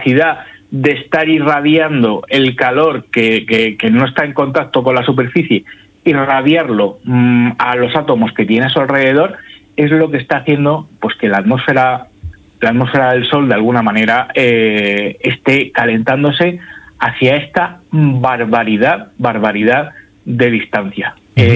capacidad de estar irradiando el calor que no está en contacto con la superficie, irradiarlo a los átomos que tiene a su alrededor, es lo que está haciendo pues que la atmósfera del Sol de alguna manera esté calentándose hacia esta barbaridad de distancia.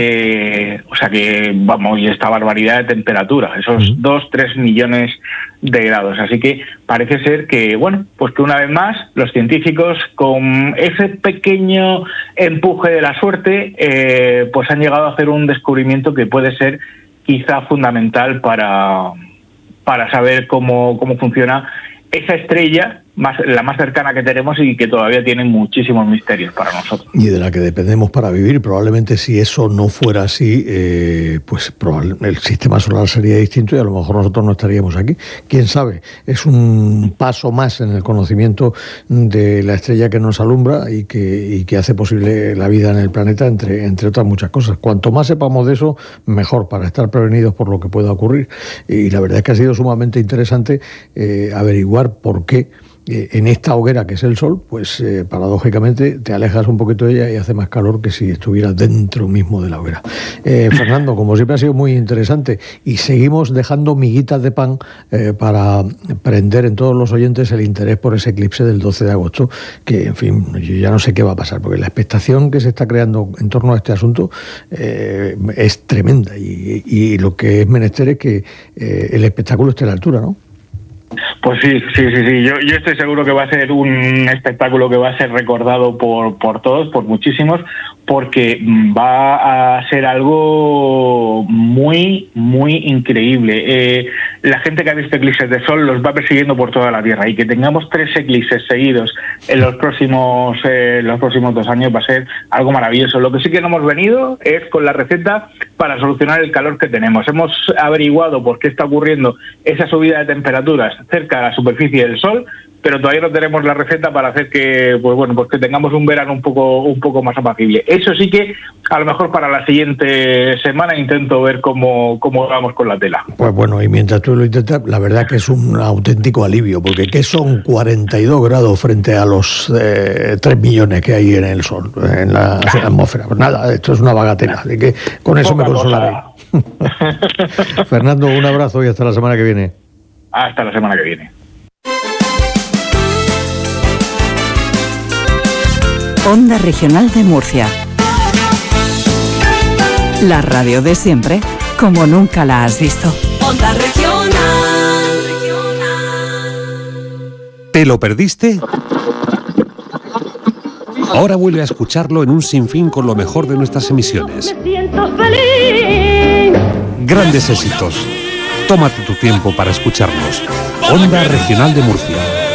O sea que, y esta barbaridad de temperatura, esos 2-3 millones de grados. Así que parece ser que, pues que una vez más los científicos, con ese pequeño empuje de la suerte, pues han llegado a hacer un descubrimiento que puede ser quizá fundamental para saber cómo funciona esa estrella, la más cercana que tenemos y que todavía tiene muchísimos misterios para nosotros. Y de la que dependemos para vivir. Probablemente si eso no fuera así, pues el sistema solar sería distinto y a lo mejor nosotros no estaríamos aquí. ¿Quién sabe? Es un paso más en el conocimiento de la estrella que nos alumbra y que hace posible la vida en el planeta, entre otras muchas cosas. Cuanto más sepamos de eso, mejor, para estar prevenidos por lo que pueda ocurrir. Y la verdad es que ha sido sumamente interesante averiguar por qué en esta hoguera que es el Sol, pues paradójicamente te alejas un poquito de ella y hace más calor que si estuvieras dentro mismo de la hoguera. Fernando, como siempre ha sido muy interesante y seguimos dejando miguitas de pan para prender en todos los oyentes el interés por ese eclipse del 12 de agosto, que en fin, yo ya no sé qué va a pasar, porque la expectación que se está creando en torno a este asunto es tremenda y lo que es menester es que el espectáculo esté a la altura, ¿no? Pues sí. Yo estoy seguro que va a ser un espectáculo que va a ser recordado por todos, por muchísimos, porque va a ser algo muy, muy increíble. La gente que ha visto eclipses de sol los va persiguiendo por toda la Tierra, y que tengamos 3 eclipses seguidos en los próximos 2 años va a ser algo maravilloso. Lo que sí que no hemos venido es con la receta para solucionar el calor que tenemos. Hemos averiguado por qué está ocurriendo esa subida de temperaturas cerca de la superficie del Sol, pero todavía no tenemos la receta para hacer que, pues que tengamos un verano un poco más apacible. Eso sí que a lo mejor para la siguiente semana intento ver cómo vamos con la tela. Pues bueno, y mientras tú lo intentas, la verdad que es un auténtico alivio, porque ¿qué son 42 grados frente a los 3 millones que hay en el Sol, en la atmósfera? Pues nada, esto es una bagatela, así que con eso me consolaré. Fernando, un abrazo y hasta la semana que viene. Hasta la semana que viene. Onda Regional de Murcia. La radio de siempre, como nunca la has visto. Onda Regional. ¿Te lo perdiste? Ahora vuelve a escucharlo en un sinfín con lo mejor de nuestras emisiones. Me siento feliz. Grandes éxitos. Tómate tu tiempo para escucharnos. Onda Regional de Murcia.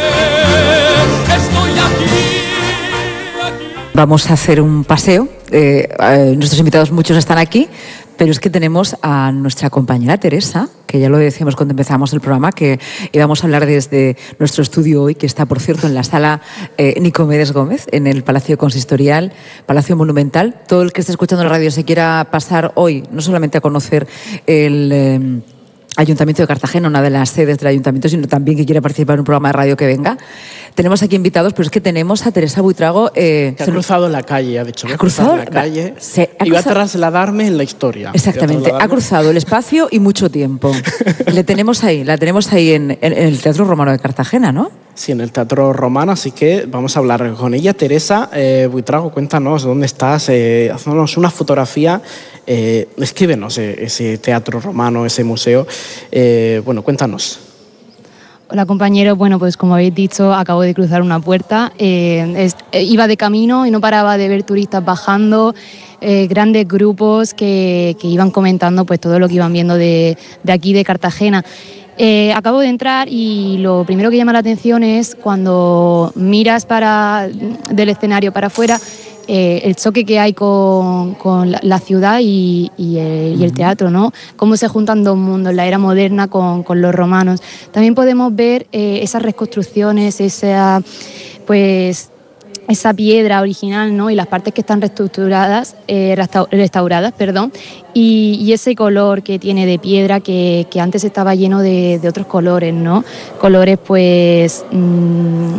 Vamos a hacer un paseo. Nuestros invitados muchos están aquí, pero es que tenemos a nuestra compañera Teresa, que ya lo decíamos cuando empezamos el programa, que íbamos a hablar desde nuestro estudio hoy, que está, por cierto, en la sala Nicomedes Gómez, en el Palacio Consistorial, Palacio Monumental. Todo el que esté escuchando la radio se quiera pasar hoy, no solamente a conocer el Ayuntamiento de Cartagena, una de las sedes del Ayuntamiento, sino también que quiera participar en un programa de radio que venga. Tenemos aquí invitados, pero es que tenemos a Teresa Buitrago. Que ha cruzado la calle, ha dicho. ¿Ha cruzado la calle? Y va a trasladarme en la historia. Exactamente, ha cruzado el espacio y mucho tiempo. La tenemos ahí en el Teatro Romano de Cartagena, ¿no? Sí, en el Teatro Romano, así que vamos a hablar con ella. Teresa Buitrago, cuéntanos dónde estás, haznos una fotografía, escríbenos ese Teatro Romano, ese museo. Cuéntanos. Hola compañeros, pues como habéis dicho, acabo de cruzar una puerta, iba de camino y no paraba de ver turistas bajando, grandes grupos que iban comentando pues todo lo que iban viendo de aquí de Cartagena. Acabo de entrar y lo primero que llama la atención es cuando miras del escenario para afuera, el choque que hay con la ciudad y el teatro, ¿no? Cómo se juntan dos mundos, la era moderna con los romanos. También podemos ver esas reconstrucciones, esa piedra original, ¿no? Y las partes que están restauradas, y ese color que tiene de piedra que antes estaba lleno de otros colores, ¿no? Colores